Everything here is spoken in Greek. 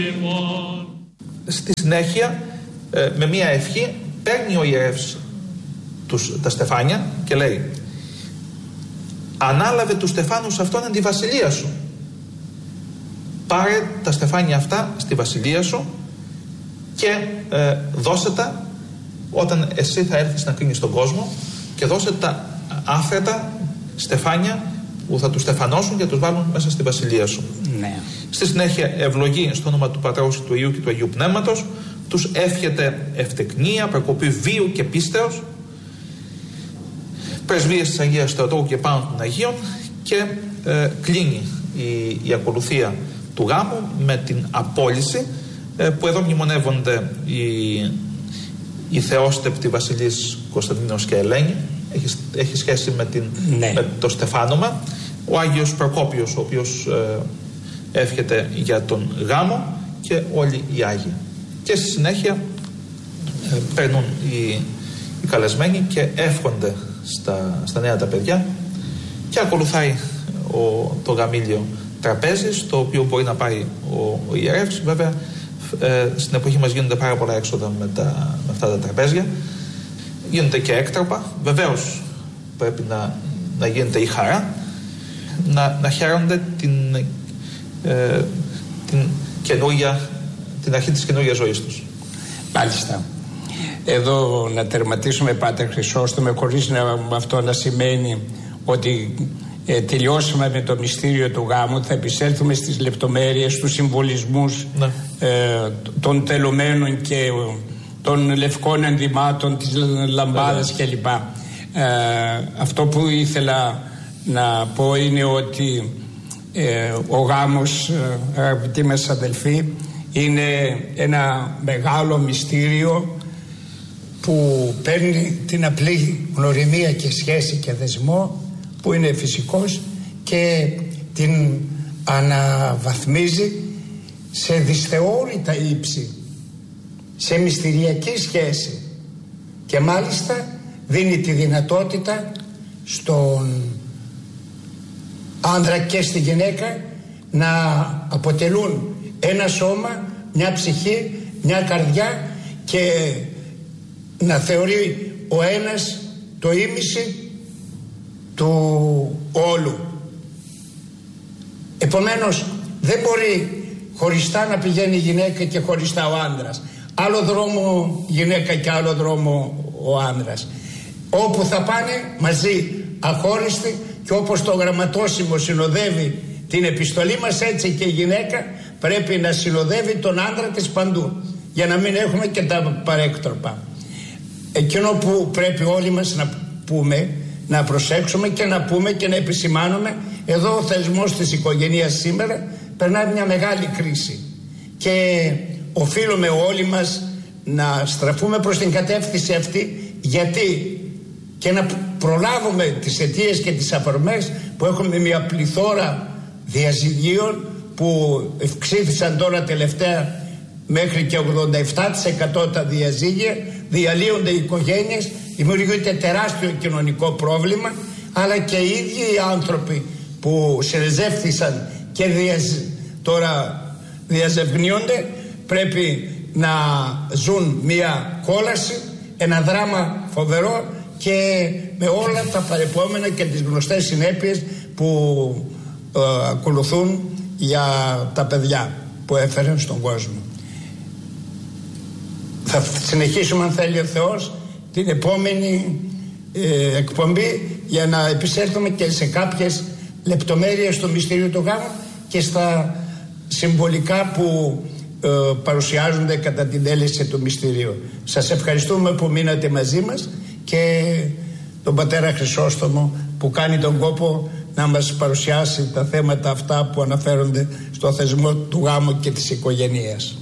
Στη συνέχεια, με μία ευχή, παίρνει ο ιερεύς τα στεφάνια και λέει: «Ανάλαβε τους στεφάνους αυτών εν τη βασιλεία σου. Πάρε τα στεφάνια αυτά στη βασιλεία σου και δώσε τα όταν εσύ θα έρθεις να κρίνεις τον κόσμο, και δώσε τα άφρετα στεφάνια που θα τους στεφανώσουν και τους βάλουν μέσα στη βασιλεία σου». Ναι. Στη συνέχεια ευλογεί στο όνομα του Πατρός, του Υιού και του Αγίου Πνεύματος, τους εύχεται ευτεκνία, προκοπή βίου και πίστεως, πρεσβείες της Αγίας Θεοτόκου και πάνω των Αγίων, και κλείνει η ακολουθία του γάμου με την απόλυση, που εδώ μνημονεύονται οι θεόστεπτοι βασιλείς Κωνσταντίνος και Ελένη. Έχει σχέση με το στεφάνωμα. Ο Άγιος Προκόπιος, ο οποίος εύχεται για τον γάμο, και όλοι οι Άγιοι. Και στη συνέχεια παίρνουν οι καλεσμένοι και εύχονται στα νέα τα παιδιά, και ακολουθάει το γαμήλιο τραπέζι, στο οποίο μπορεί να πάει ο ιερεύς. Βέβαια στην εποχή μας γίνονται πάρα πολλά έξοδα με αυτά τα τραπέζια. Γίνονται και έκτροπα. Βεβαίως πρέπει να γίνεται η χαρά, να χαίρονται την αρχή της καινούργιας ζωής τους. Μάλιστα. Εδώ να τερματίσουμε, Πάτερ Χρυσόστομε, χωρίς αυτό να σημαίνει ότι τελειώσαμε με το μυστήριο του γάμου. Θα επισέλθουμε στις λεπτομέρειες, στους συμβολισμούς, ναι, των τελωμένων και των λευκών ενδυμάτων, της λαμπάδας κλπ. Αυτό που ήθελα να πω είναι ότι ο γάμος, αγαπητοί μας αδελφοί, είναι ένα μεγάλο μυστήριο που παίρνει την απλή γνωριμία και σχέση και δεσμό που είναι φυσικός και την αναβαθμίζει σε δυσθεώρητα ύψη, σε μυστηριακή σχέση, και μάλιστα δίνει τη δυνατότητα στον άνδρα και στη γυναίκα να αποτελούν ένα σώμα, μια ψυχή, μια καρδιά, και να θεωρεί ο ένας το ήμιση του όλου. Επομένως δεν μπορεί χωριστά να πηγαίνει η γυναίκα και χωριστά ο άνδρας. Άλλο δρόμο γυναίκα και άλλο δρόμο ο άνδρας. Όπου θα πάνε μαζί, αχώριστοι, και όπως το γραμματόσημο συνοδεύει την επιστολή μας, έτσι και η γυναίκα πρέπει να συνοδεύει τον άντρα της παντού, για να μην έχουμε και τα παρέκτροπα. Εκείνο που πρέπει όλοι μας να πούμε, να προσέξουμε και να πούμε και να επισημάνουμε, εδώ ο θεσμός της οικογένειας σήμερα περνάει μια μεγάλη κρίση, και οφείλουμε όλοι μας να στραφούμε προς την κατεύθυνση αυτή, γιατί και να προλάβουμε τις αιτίες και τις αφορμές που έχουμε μια πληθώρα διαζυγίων που ευξήθησαν τώρα τελευταία μέχρι και 87% τα διαζύγια, διαλύονται οι οικογένειες, δημιουργείται τεράστιο κοινωνικό πρόβλημα, αλλά και οι ίδιοι οι άνθρωποι που συνεζεύθησαν και τώρα διαζευγνύονται πρέπει να ζουν μια κόλαση, ένα δράμα φοβερό, και με όλα τα παρεπόμενα και τις γνωστές συνέπειες που ακολουθούν για τα παιδιά που έφεραν στον κόσμο. Θα συνεχίσουμε, αν θέλει ο Θεός, την επόμενη εκπομπή για να επισέλθουμε και σε κάποιες λεπτομέρειες στο μυστήριο του γάμου και στα συμβολικά που παρουσιάζονται κατά την τέλεση του μυστηρίου. Σας ευχαριστούμε που μείνατε μαζί μας, και τον πατέρα Χρυσόστομο που κάνει τον κόπο να μας παρουσιάσει τα θέματα αυτά που αναφέρονται στο θεσμό του γάμου και της οικογένειας.